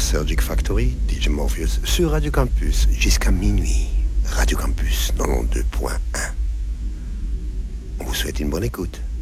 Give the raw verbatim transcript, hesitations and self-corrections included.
Surgic Factory, D J Morpheus, sur Radio Campus, jusqu'à minuit. Radio Campus, quatre-vingt-douze point un. On vous souhaite une bonne écoute.